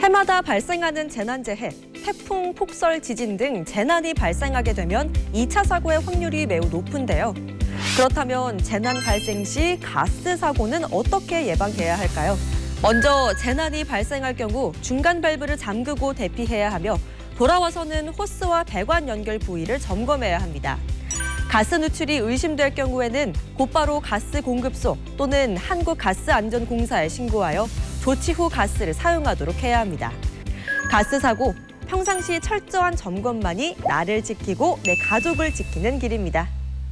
해마다 발생하는 재난재해, 태풍, 폭설, 지진 등 재난이 발생하게 되면 2차 사고의 확률이 매우 높은데요. 그렇다면 재난 발생 시 가스 사고는 어떻게 예방해야 할까요? 먼저 재난이 발생할 경우 중간 밸브를 잠그고 대피해야 하며 돌아와서는 호스와 배관 연결 부위를 점검해야 합니다. 가스 누출이 의심될 경우에는 곧바로 가스 공급소 또는 한국가스안전공사에 신고하여 조치 후 가스를 사용하도록 해야 합니다. 가스 사고, 평상시 철저한 점검만이 나를 지키고 내 가족을 지키는 길입니다.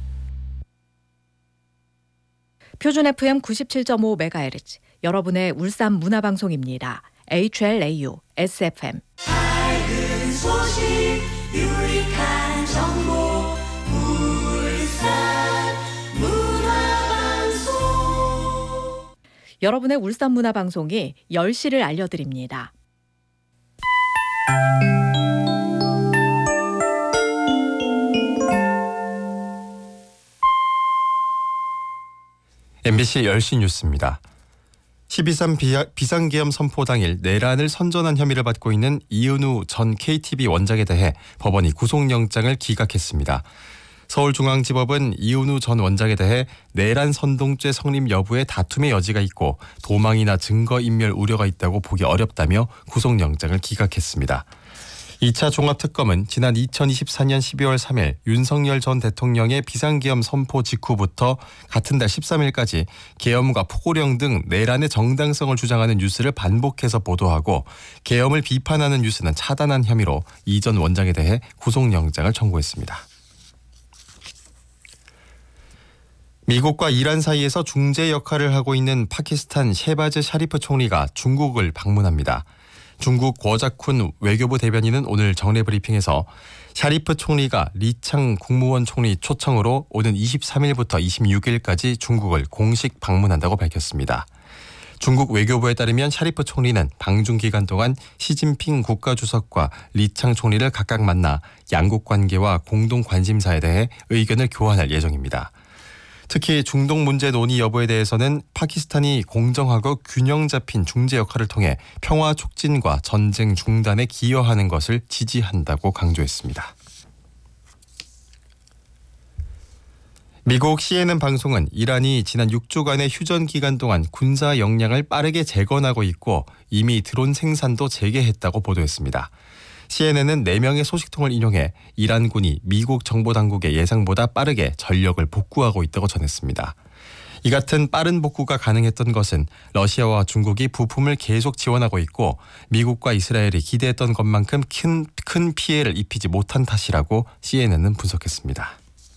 표준 FM 97.5MHz, 여러분의 울산 문화방송입니다. HLAU, SFM. 밝은 소식, 유익한 정보, 울산 문화방송. 여러분의 울산 문화방송이 10시를 알려드립니다. MBC 10시 뉴스입니다. 12.3 비상계엄 선포 당일 내란을 선전한 혐의를 받고 있는 이은우 전 KTV 원장에 대해 법원이 구속영장을 기각했습니다. 서울중앙지법은 이은우 전 원장에 대해 내란 선동죄 성립 여부에 다툼의 여지가 있고 도망이나 증거인멸 우려가 있다고 보기 어렵다며 구속영장을 기각했습니다. 2차 종합특검은 지난 2024년 12월 3일 윤석열 전 대통령의 비상계엄 선포 직후부터 같은 달 13일까지 계엄과 포고령 등 내란의 정당성을 주장하는 뉴스를 반복해서 보도하고 계엄을 비판하는 뉴스는 차단한 혐의로 이 전 원장에 대해 구속영장을 청구했습니다. 미국과 이란 사이에서 중재 역할을 하고 있는 파키스탄 셰바즈 샤리프 총리가 중국을 방문합니다. 중국 궈자쿤 외교부 대변인은 오늘 정례 브리핑에서 샤리프 총리가 리창 국무원 총리 초청으로 오는 23일부터 26일까지 중국을 공식 방문한다고 밝혔습니다. 중국 외교부에 따르면 샤리프 총리는 방중 기간 동안 시진핑 국가주석과 리창 총리를 각각 만나 양국 관계와 공동 관심사에 대해 의견을 교환할 예정입니다. 특히 중동 문제 논의 여부에 대해서는 파키스탄이 공정하고 균형 잡힌 중재 역할을 통해 평화 촉진과 전쟁 중단에 기여하는 것을 지지한다고 강조했습니다. 미국 CNN 방송은 이란이 지난 6주간의 휴전 기간 동안 군사 역량을 빠르게 재건하고 있고 이미 드론 생산도 재개했다고 보도했습니다. CNN은 4명의 소식통을 인용해 이란군이 미국 정보당국의 예상보다 빠르게 전력을 복구하고 있다고 전했습니다. 이 같은 빠른 복구가 가능했던 것은 러시아와 중국이 부품을 계속 지원하고 있고 미국과 이스라엘이 기대했던 것만큼 큰 피해를 입히지 못한 탓이라고 CNN은 분석했습니다.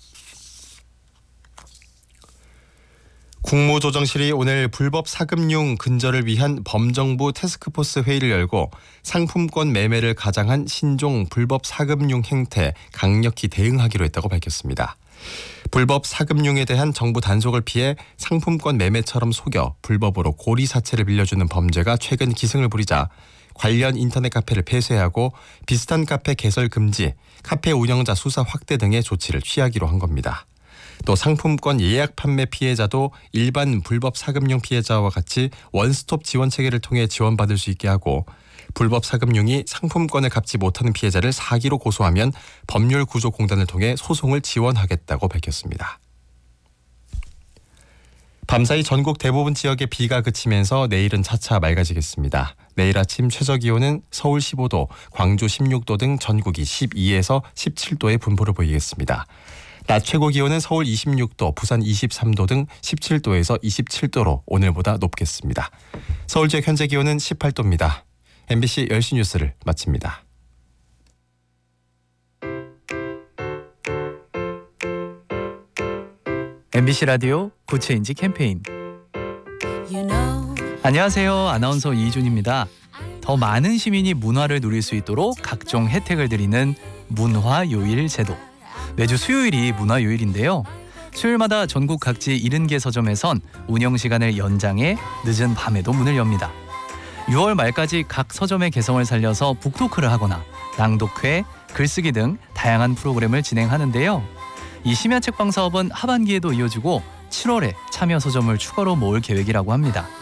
국무조정실이 오늘 불법 사금융 근절을 위한 범정부 태스크포스 회의를 열고 상품권 매매를 가장한 신종 불법 사금융 행태 강력히 대응하기로 했다고 밝혔습니다. 불법 사금융에 대한 정부 단속을 피해 상품권 매매처럼 속여 불법으로 고리사채를 빌려주는 범죄가 최근 기승을 부리자 관련 인터넷 카페를 폐쇄하고 비슷한 카페 개설 금지, 카페 운영자 수사 확대 등의 조치를 취하기로 한 겁니다. 또 상품권 예약 판매 피해자도 일반 불법 사금융 피해자와 같이 원스톱 지원 체계를 통해 지원받을 수 있게 하고 불법 사금융이 상품권을 갚지 못하는 피해자를 사기로 고소하면 법률구조공단을 통해 소송을 지원하겠다고 밝혔습니다. 밤사이 전국 대부분 지역에 비가 그치면서 내일은 차차 맑아지겠습니다. 내일 아침 최저기온은 서울 15도, 광주 16도 등 전국이 12에서 17도의 분포를 보이겠습니다. 낮 최고 기온은 서울 26도, 부산 23도 등 17도에서 27도로 오늘보다 높겠습니다. 서울 지역 현재 기온은 18도입니다. MBC 10시 뉴스를 마칩니다. MBC 라디오 구체인지 캠페인. 안녕하세요. 아나운서 이준입니다. 더 많은 시민이 문화를 누릴 수 있도록 각종 혜택을 드리는 문화요일 제도. 매주 수요일이 문화요일인데요. 수요일마다 전국 각지 70개 서점에선 운영시간을 연장해 늦은 밤에도 문을 엽니다. 6월 말까지 각 서점의 개성을 살려서 북토크를 하거나 낭독회, 글쓰기 등 다양한 프로그램을 진행하는데요. 이 심야 책방 사업은 하반기에도 이어지고 7월에 참여 서점을 추가로 모을 계획이라고 합니다.